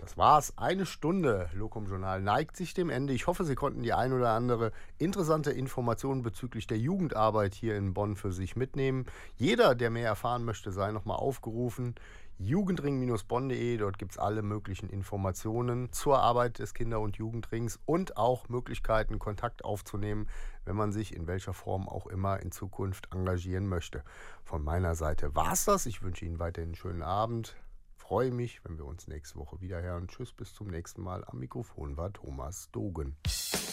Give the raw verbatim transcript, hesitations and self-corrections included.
Das war's. Eine Stunde Locum-Journal neigt sich dem Ende. Ich hoffe, Sie konnten die ein oder andere interessante Information bezüglich der Jugendarbeit hier in Bonn für sich mitnehmen. Jeder, der mehr erfahren möchte, sei nochmal aufgerufen. jugendring Bindestrich bonn Punkt de, dort gibt es alle möglichen Informationen zur Arbeit des Kinder- und Jugendrings und auch Möglichkeiten, Kontakt aufzunehmen, wenn man sich in welcher Form auch immer in Zukunft engagieren möchte. Von meiner Seite war's das. Ich wünsche Ihnen weiterhin einen schönen Abend. Freue mich, wenn wir uns nächste Woche wieder hören. Tschüss, bis zum nächsten Mal. Am Mikrofon war Thomas Dogen.